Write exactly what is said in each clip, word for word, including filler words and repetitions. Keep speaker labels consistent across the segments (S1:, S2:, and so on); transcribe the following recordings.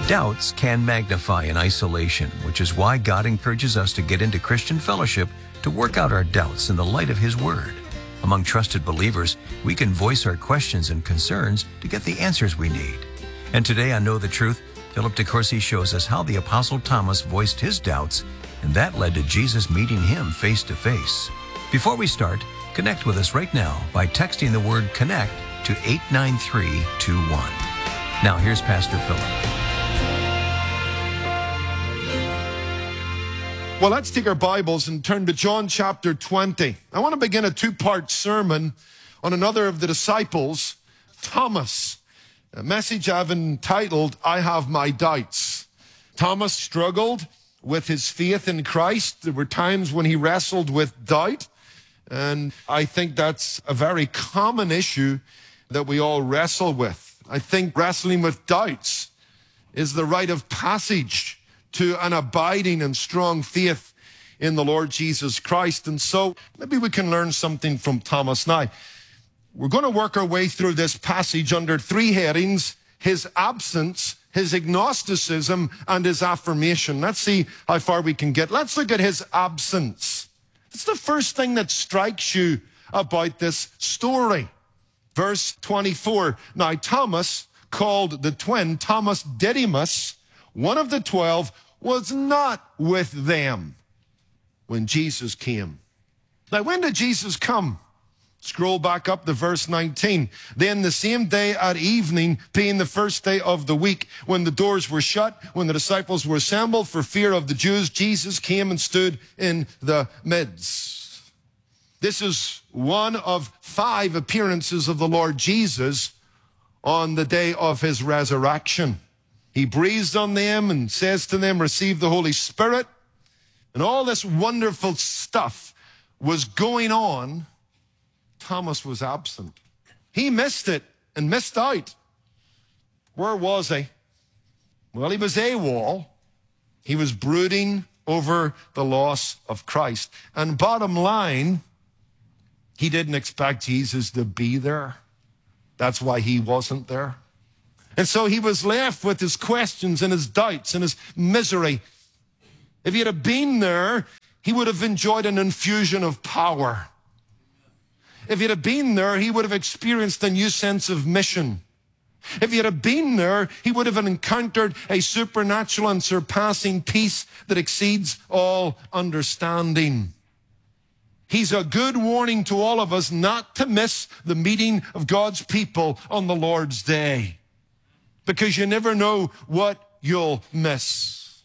S1: Doubts can magnify in isolation, which is why God encourages us to get into Christian fellowship to work out our doubts in the light of His Word. Among trusted believers, we can voice our questions and concerns to get the answers we need. And today on Know the Truth, Philip DeCourcy shows us how the Apostle Thomas voiced his doubts, and that led to Jesus meeting him face to face. Before we start, connect with us right now by texting the word CONNECT to eight nine three two one. Now here's Pastor Philip.
S2: Well, let's take our Bibles and turn to John chapter twenty. I want to begin a two-part sermon on another of the disciples, Thomas. A message I've entitled, I Have My Doubts. Thomas struggled with his faith in Christ. There were times when he wrestled with doubt. And I think that's a very common issue that we all wrestle with. I think wrestling with doubts is the rite of passage to an abiding and strong faith in the Lord Jesus Christ. And so maybe we can learn something from Thomas. Now, we're going to work our way through this passage under three headings: his absence, his agnosticism, and his affirmation. Let's see how far we can get. Let's look at his absence. It's the first thing that strikes you about this story. Verse twenty-four, now Thomas, called the twin, Thomas Didymus, one of the twelve, was not with them when Jesus came. Now, when did Jesus come? Scroll back up to verse nineteen. Then the same day at evening, being the first day of the week, when the doors were shut, when the disciples were assembled for fear of the Jews, Jesus came and stood in the midst. This is one of five appearances of the Lord Jesus on the day of his resurrection. He breathes on them and says to them, receive the Holy Spirit. And all this wonderful stuff was going on. Thomas was absent. He missed it and missed out. Where was he? Well, he was AWOL. He was brooding over the loss of Christ. And bottom line, he didn't expect Jesus to be there. That's why he wasn't there. And so he was left with his questions and his doubts and his misery. If he had been there, he would have enjoyed an infusion of power. If he had been there, he would have experienced a new sense of mission. If he had been there, he would have encountered a supernatural and surpassing peace that exceeds all understanding. He's a good warning to all of us not to miss the meeting of God's people on the Lord's day, because you never know what you'll miss.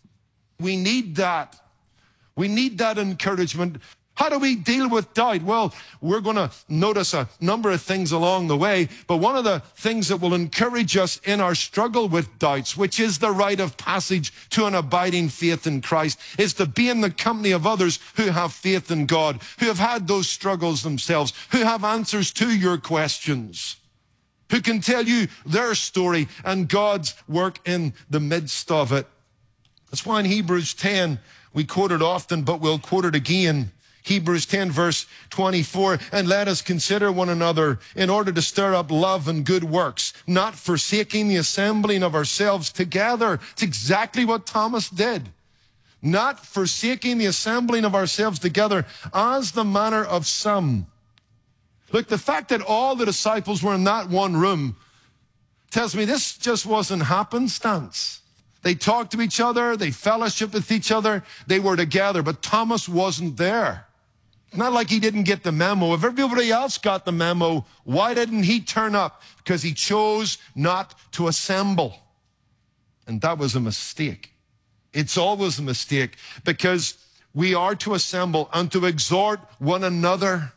S2: We need that. We need that encouragement. How do we deal with doubt? Well, we're going to notice a number of things along the way, but one of the things that will encourage us in our struggle with doubts, which is the rite of passage to an abiding faith in Christ, is to be in the company of others who have faith in God, who have had those struggles themselves, who have answers to your questions, who can tell you their story and God's work in the midst of it. That's why in Hebrews ten, we quote it often, but we'll quote it again. Hebrews ten, verse twenty-four, and let us consider one another in order to stir up love and good works, not forsaking the assembling of ourselves together. It's exactly what Thomas did. Not forsaking the assembling of ourselves together, as the manner of some. Look, the fact that all the disciples were in that one room tells me this just wasn't happenstance. They talked to each other, they fellowshiped with each other, they were together, but Thomas wasn't there. Not like he didn't get the memo. If everybody else got the memo, why didn't he turn up? Because he chose not to assemble. And that was a mistake. It's always a mistake, because we are to assemble and to exhort one another.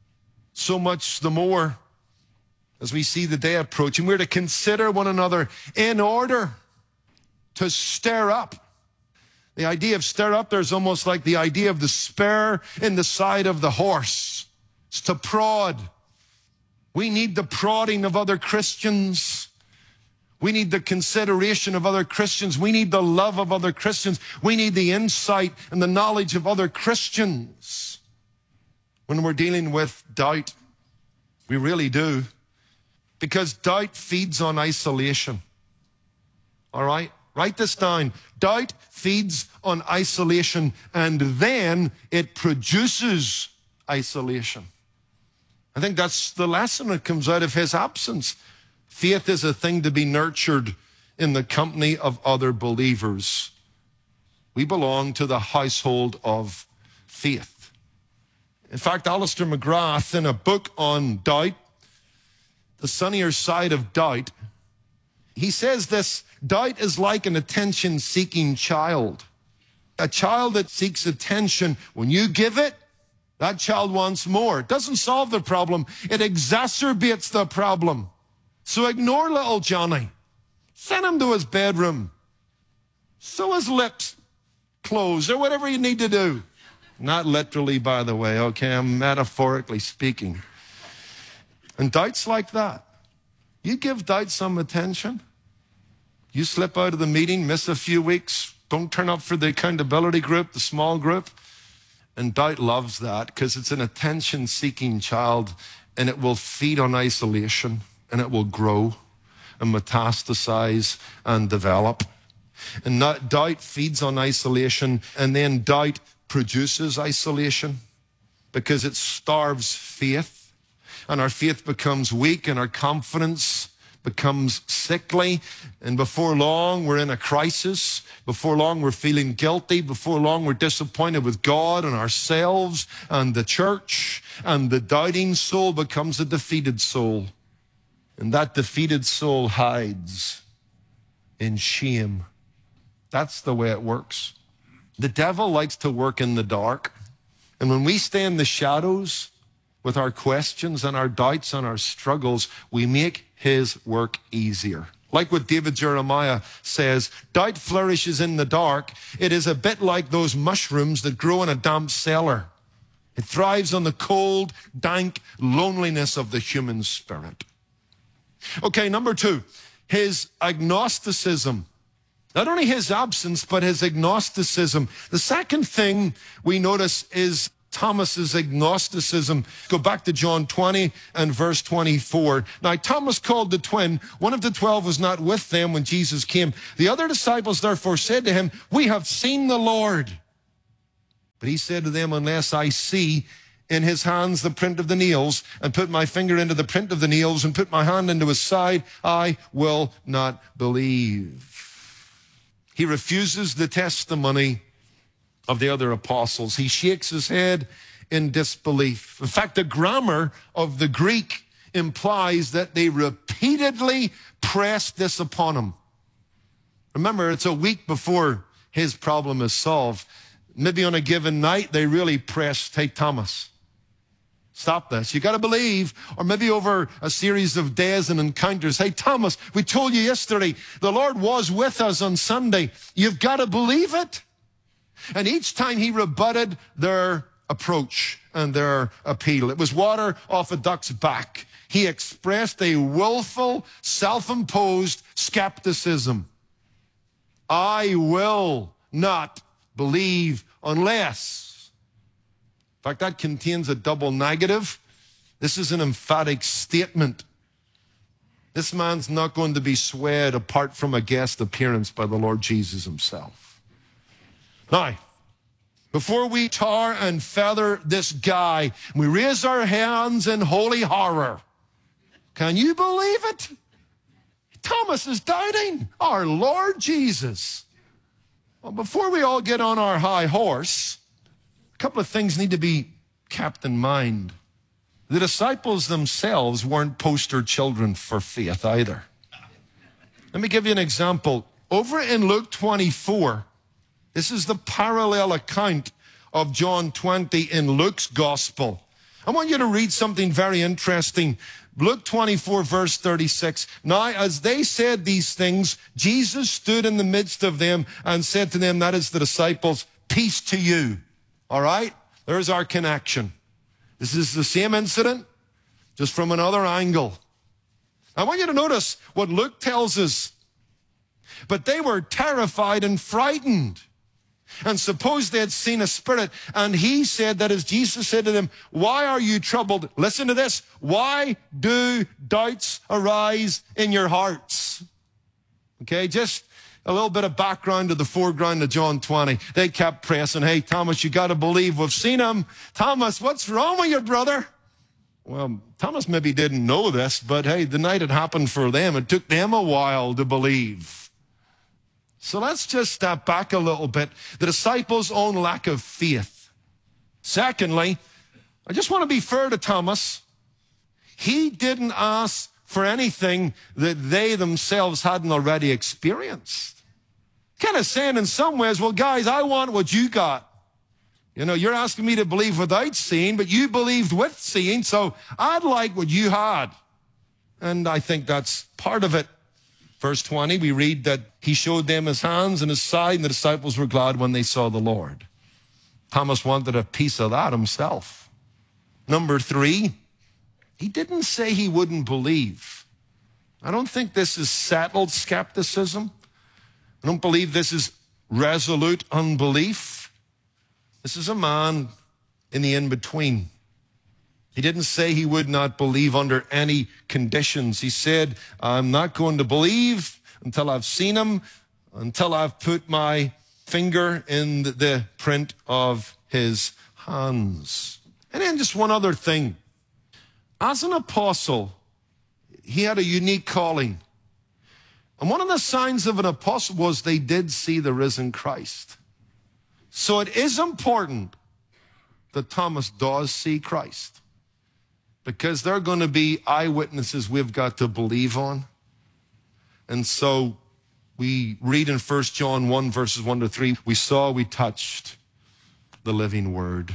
S2: So much the more as we see the day approaching, we're to consider one another in order to stir up. The idea of stir up, there's almost like the idea of the spur in the side of the horse. It's to prod. We need the prodding of other Christians. We need the consideration of other Christians. We need the love of other Christians. We need the insight and the knowledge of other Christians when we're dealing with doubt. We really do. Because doubt feeds on isolation. All right? Write this down. Doubt feeds on isolation, and then it produces isolation. I think that's the lesson that comes out of his absence. Faith is a thing to be nurtured in the company of other believers. We belong to the household of faith. In fact, Alistair McGrath, in a book on doubt, The Sunnier Side of Doubt, he says this: doubt is like an attention-seeking child. A child that seeks attention, when you give it, that child wants more. It doesn't solve the problem. It exacerbates the problem. So ignore little Johnny. Send him to his bedroom. Sew his lips closed, or whatever you need to do. Not literally, by the way, okay? I'm metaphorically speaking. And doubt's like that. You give doubt some attention. You slip out of the meeting, miss a few weeks, don't turn up for the accountability group, the small group. And doubt loves that because it's an attention-seeking child, and it will feed on isolation, and it will grow and metastasize and develop. And not, doubt feeds on isolation, and then doubt produces isolation because it starves faith, and our faith becomes weak, and our confidence becomes sickly, and before long we're in a crisis. Before long we're feeling guilty. Before long we're disappointed with God and ourselves and the church, and the doubting soul becomes a defeated soul. And that defeated soul hides in shame. That's the way it works. The devil likes to work in the dark. And when we stay in the shadows with our questions and our doubts and our struggles, we make his work easier. Like what David Jeremiah says, doubt flourishes in the dark. It is a bit like those mushrooms that grow in a damp cellar. It thrives on the cold, dank loneliness of the human spirit. Okay, number two, his agnosticism. Not only his absence, but his agnosticism. The second thing we notice is Thomas's agnosticism. Go back to John twenty and verse twenty-four. Now, Thomas, called the twin, one of the twelve, was not with them when Jesus came. The other disciples therefore said to him, "We have seen the Lord." But he said to them, "Unless I see in his hands the print of the nails, and put my finger into the print of the nails, and put my hand into his side, I will not believe." He refuses the testimony of the other apostles. He shakes his head in disbelief. In fact, the grammar of the Greek implies that they repeatedly pressed this upon him. Remember, it's a week before his problem is solved. Maybe on a given night, they really pressed, "Hey, Thomas, stop this. You got to believe." Or maybe over a series of days and encounters, "Hey, Thomas, we told you yesterday, the Lord was with us on Sunday. You've got to believe it." And each time he rebutted their approach and their appeal. It was water off a duck's back. He expressed a willful, self-imposed skepticism. "I will not believe unless." In fact, that contains a double negative. This is an emphatic statement. This man's not going to be swayed apart from a guest appearance by the Lord Jesus himself. Now, before we tar and feather this guy, we raise our hands in holy horror. Can you believe it? Thomas is doubting our Lord Jesus. Well, before we all get on our high horse, a couple of things need to be kept in mind. The disciples themselves weren't poster children for faith either. Let me give you an example. Over in Luke twenty-four, this is the parallel account of John twenty in Luke's gospel. I want you to read something very interesting. Luke twenty-four, verse thirty-six. "Now, as they said these things, Jesus stood in the midst of them and said to them," that is the disciples, "Peace to you." All right? There's our connection. This is the same incident, just from another angle. I want you to notice what Luke tells us. "But they were terrified and frightened, and supposed they had seen a spirit. And he said," that is, Jesus said to them, "Why are you troubled?" Listen to this. "Why do doubts arise in your hearts?" Okay, just A little bit of background to the foreground of John twenty. They kept pressing, hey, Thomas, you got to believe. We've seen him. Thomas, what's wrong with your brother? Well, Thomas maybe didn't know this, but hey, the night it happened for them. It took them a while to believe. So let's just step back a little bit. The disciples' own lack of faith. Secondly, I just want to be fair to Thomas. He didn't ask for anything that they themselves hadn't already experienced. Kind of saying in some ways, well, guys, I want what you got. You know, you're asking me to believe without seeing, but you believed with seeing, so I'd like what you had. And I think that's part of it. Verse twenty, we read that he showed them his hands and his side, and the disciples were glad when they saw the Lord. Thomas wanted a piece of that himself. Number three, he didn't say he wouldn't believe. I don't think this is settled skepticism. I don't believe this is resolute unbelief. This is a man in the in-between. He didn't say he would not believe under any conditions. He said, I'm not going to believe until I've seen him, until I've put my finger in the print of his hands. And then just one other thing. As an apostle, he had a unique calling. And one of the signs of an apostle was they did see the risen Christ. So it is important that Thomas does see Christ, because they're going to be eyewitnesses we've got to believe on. And so we read in First John one, verses one to three, we saw, we touched the living word.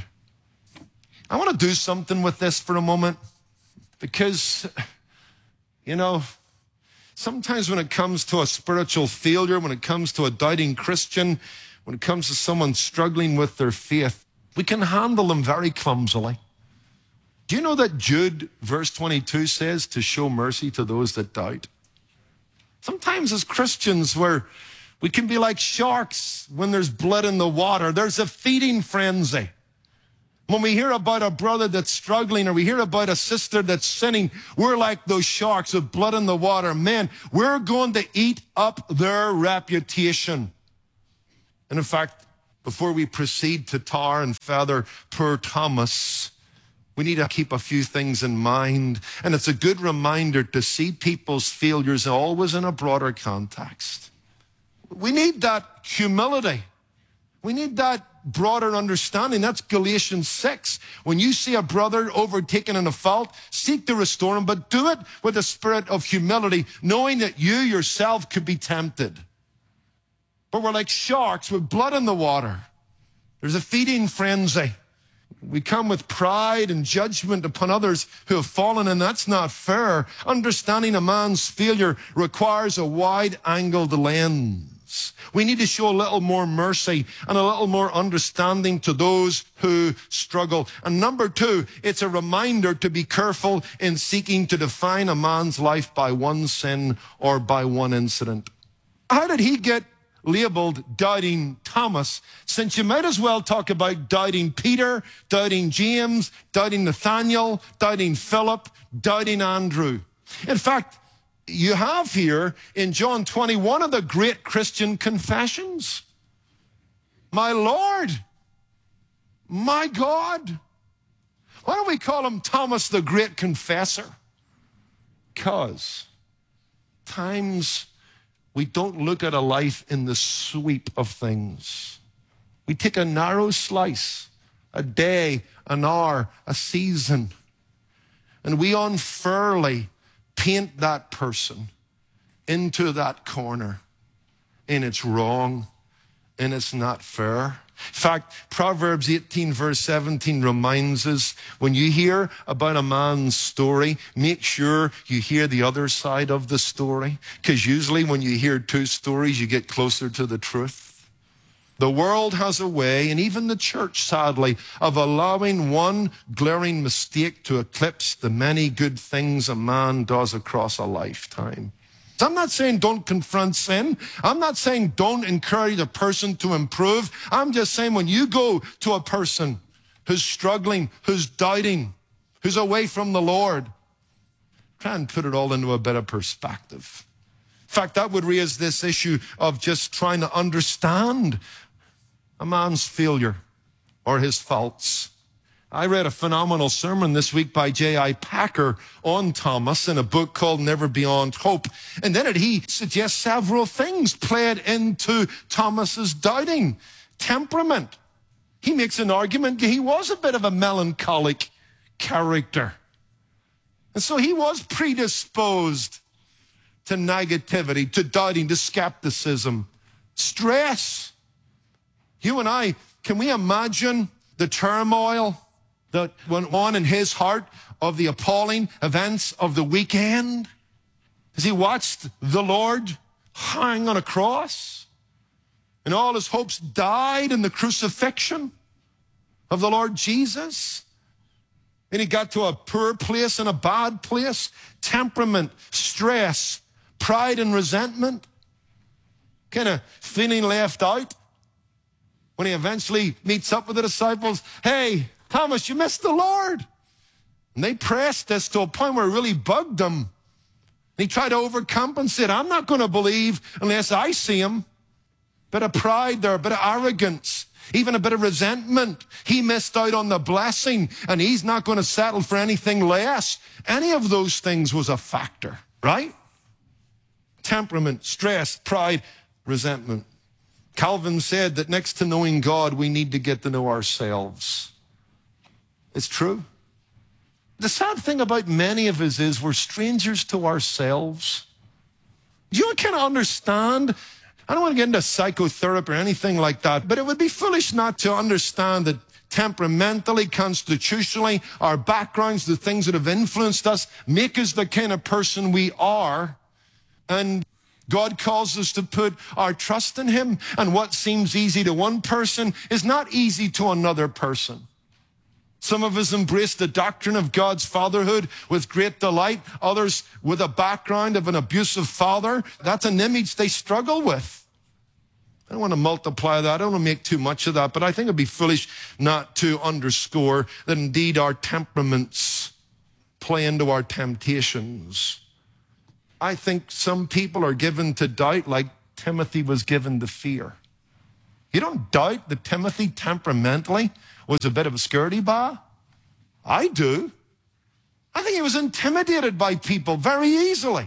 S2: I want to do something with this for a moment, because, you know, sometimes when it comes to a spiritual failure, when it comes to a doubting Christian, when it comes to someone struggling with their faith, we can handle them very clumsily. Do you know that Jude, verse twenty-two, says to show mercy to those that doubt? Sometimes as Christians, we're, we can be like sharks when there's blood in the water. There's a feeding frenzy. When we hear about a brother that's struggling, or we hear about a sister that's sinning, we're like those sharks with blood in the water. Man, we're going to eat up their reputation. And in fact, before we proceed to tar and feather poor Thomas, we need to keep a few things in mind. And it's a good reminder to see people's failures always in a broader context. We need that humility. We need that broader understanding. That's Galatians six. When you see a brother overtaken in a fault, seek to restore him, but do it with a spirit of humility, knowing that you yourself could be tempted. But we're like sharks with blood in the water. There's a feeding frenzy. We come with pride and judgment upon others who have fallen, and that's not fair. Understanding a man's failure requires a wide-angled lens. We need to show a little more mercy and a little more understanding to those who struggle. And number two, it's a reminder to be careful in seeking to define a man's life by one sin or by one incident. How did he get labeled doubting Thomas, since you might as well talk about doubting Peter, doubting James, doubting Nathaniel, doubting Philip, doubting Andrew? In fact, you have here in John twenty one of the great Christian confessions. My Lord, my God. Why don't we call him Thomas the Great Confessor? Because times we don't look at a life in the sweep of things. We take a narrow slice, a day, an hour, a season, and we unfairly paint that person into that corner. And it's wrong, and it's not fair. In fact, Proverbs eighteen, verse seventeen reminds us, when you hear about a man's story, make sure you hear the other side of the story. Because usually when you hear two stories, you get closer to the truth. The world has a way, and even the church, sadly, of allowing one glaring mistake to eclipse the many good things a man does across a lifetime. I'm not saying don't confront sin. I'm not saying don't encourage a person to improve. I'm just saying when you go to a person who's struggling, who's doubting, who's away from the Lord, try and put it all into a bit of perspective. fact, that would raise this issue of just trying to understand a man's failure or his faults. I read a phenomenal sermon this week by J I Packer on Thomas in a book called Never Beyond Hope. And in it, he suggests several things played into Thomas's doubting temperament. He makes an argument he was a bit of a melancholic character. And so he was predisposed to negativity, to doubting, to skepticism, stress. You and I, can we imagine the turmoil that went on in his heart of the appalling events of the weekend as he watched the Lord hang on a cross and all his hopes died in the crucifixion of the Lord Jesus? And he got to a poor place and a bad place, temperament, stress, pride and resentment, kind of feeling left out. When he eventually meets up with the disciples, hey, Thomas, you missed the Lord. And they pressed this to a point where it really bugged him. He tried to overcompensate. I'm not going to believe unless I see him. Bit of pride there, a bit of arrogance, even a bit of resentment. He missed out on the blessing, and he's not going to settle for anything less. Any of those things was a factor, right? Temperament, stress, pride, resentment. Calvin said that next to knowing God, we need to get to know ourselves. It's true. The sad thing about many of us is we're strangers to ourselves. Do you kind of understand? I don't want to get into psychotherapy or anything like that, but it would be foolish not to understand that temperamentally, constitutionally, our backgrounds, the things that have influenced us, make us the kind of person we are. And God calls us to put our trust in him. And what seems easy to one person is not easy to another person. Some of us embrace the doctrine of God's fatherhood with great delight. Others with a background of an abusive father. That's an image they struggle with. I don't want to multiply that. I don't want to make too much of that. But I think it'd be foolish not to underscore that indeed our temperaments play into our temptations. I think some people are given to doubt like Timothy was given to fear. You don't doubt that Timothy temperamentally was a bit of a scaredy bah? I do. I think he was intimidated by people very easily.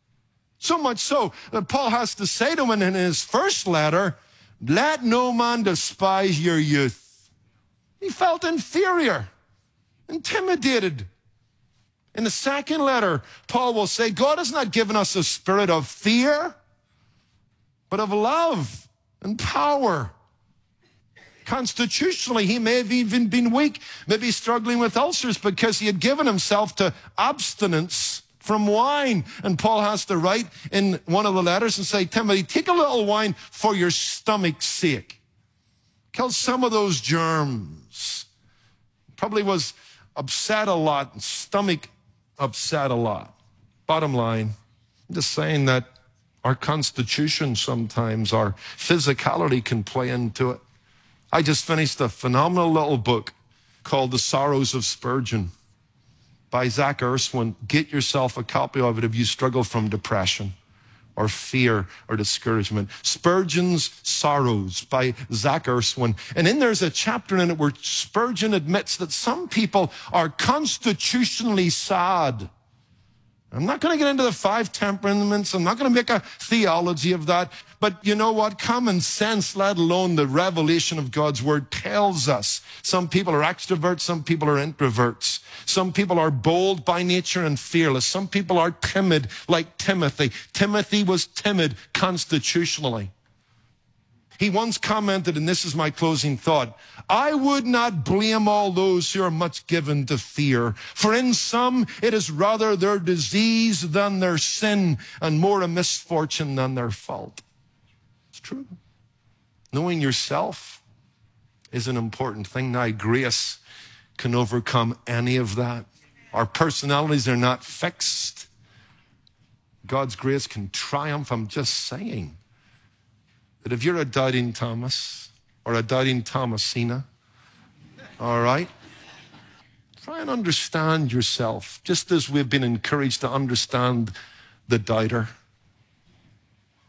S2: So much so that Paul has to say to him in his first letter, let no man despise your youth. He felt inferior, intimidated. In the second letter, Paul will say, God has not given us a spirit of fear, but of love and power. Constitutionally, he may have even been weak, maybe struggling with ulcers because he had given himself to abstinence from wine. And Paul has to write in one of the letters and say, Timothy, take a little wine for your stomach's sake. Kill some of those germs. Probably was upset a lot, stomach upset a lot. Bottom line, I'm just saying that our constitution sometimes, our physicality can play into it. I just finished a phenomenal little book called The Sorrows of Spurgeon by Zach Erskine. Get yourself a copy of it if you struggle from depression or fear or discouragement. Spurgeon's Sorrows by Zach Erskine. And in there's a chapter in it where Spurgeon admits that some people are constitutionally sad. I'm not going to get into the five temperaments. I'm not going to make a theology of that. But you know what? Common sense, let alone the revelation of God's word, tells us some people are extroverts, some people are introverts. Some people are bold by nature and fearless. Some people are timid, like Timothy. Timothy was timid constitutionally. He once commented, and this is my closing thought, I would not blame all those who are much given to fear, for in some it is rather their disease than their sin, and more a misfortune than their fault. It's true. Knowing yourself is an important thing. Now, grace can overcome any of that. Our personalities are not fixed. God's grace can triumph. I'm just saying that if you're a doubting Thomas or a doubting Thomasina, all right, try and understand yourself, just as we've been encouraged to understand the doubter.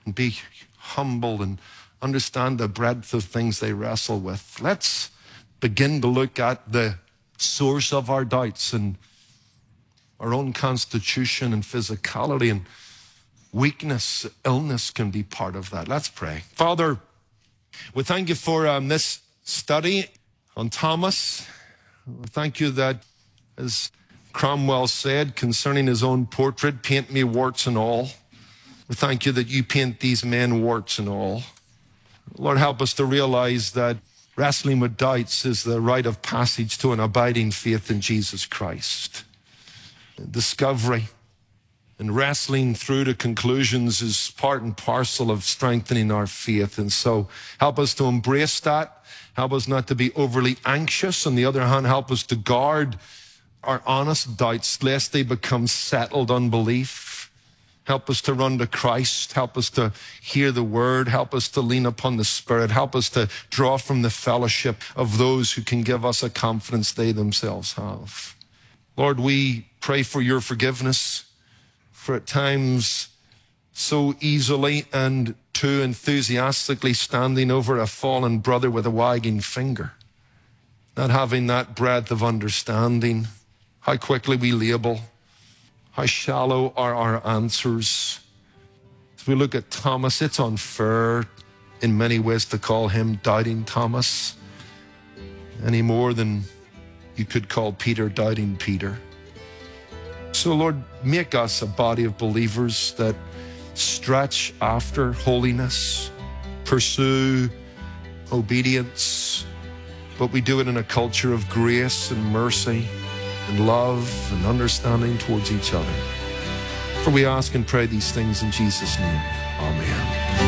S2: and be humble and understand the breadth of things they wrestle with. Let's begin to look at the source of our doubts and our own constitution and physicality and weakness. Illness can be part of that. Let's pray. Father, we thank you for um, this study on Thomas. We thank you that, as Cromwell said concerning his own portrait, paint me warts and all. We thank you that you paint these men warts and all. Lord, help us to realize that wrestling with doubts is the rite of passage to an abiding faith in Jesus Christ. Discovery and wrestling through to conclusions is part and parcel of strengthening our faith. And so help us to embrace that. Help us not to be overly anxious. On the other hand, help us to guard our honest doubts lest they become settled unbelief. Help us to run to Christ. Help us to hear the word. Help us to lean upon the Spirit. Help us to draw from the fellowship of those who can give us a confidence they themselves have. Lord, we pray for your forgiveness for at times so easily and too enthusiastically standing over a fallen brother with a wagging finger, not having that breadth of understanding, how quickly we label, how shallow are our answers. As we look at Thomas, it's unfair in many ways to call him Doubting Thomas, any more than you could call Peter Doubting Peter. So Lord, make us a body of believers that stretch after holiness, pursue obedience, but we do it in a culture of grace and mercy and love and understanding towards each other. For we ask and pray these things in Jesus' name. Amen.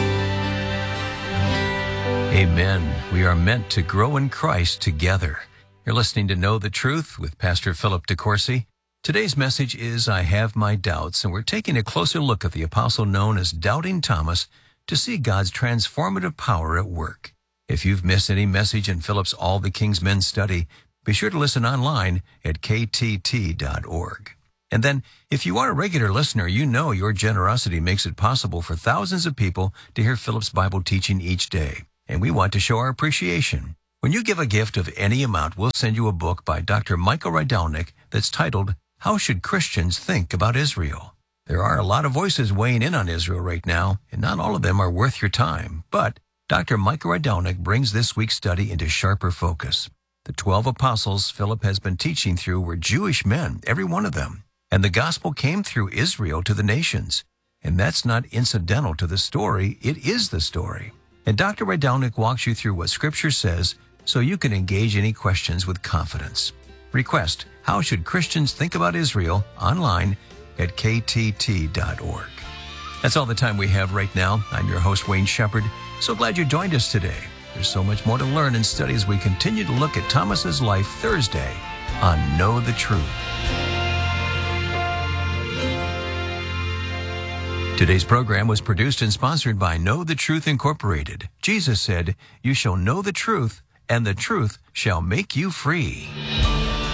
S1: Amen. We are meant to grow in Christ together. You're listening to Know the Truth with Pastor Philip DeCourcy. Today's message is I Have My Doubts, and we're taking a closer look at the apostle known as Doubting Thomas to see God's transformative power at work. If you've missed any message in Philip's All the King's Men study, be sure to listen online at k t t dot org. And then, if you are a regular listener, you know your generosity makes it possible for thousands of people to hear Philip's Bible teaching each day, and we want to show our appreciation. When you give a gift of any amount, we'll send you a book by Doctor Michael Rydelnik that's titled, How Should Christians Think About Israel? There are a lot of voices weighing in on Israel right now, and not all of them are worth your time. But Doctor Michael Rydelnik brings this week's study into sharper focus. The twelve apostles Philip has been teaching through were Jewish men, every one of them. And the gospel came through Israel to the nations. And that's not incidental to the story, it is the story. And Doctor Rydelnik walks you through what Scripture says so you can engage any questions with confidence. Request, How Should Christians Think About Israel? Online at k t t dot org. That's all the time we have right now. I'm your host, Wayne Shepherd. So glad you joined us today. There's so much more to learn and study as we continue to look at Thomas's life Thursday on Know the Truth. Today's program was produced and sponsored by Know the Truth Incorporated. Jesus said, You shall know the truth, and the truth shall make you free.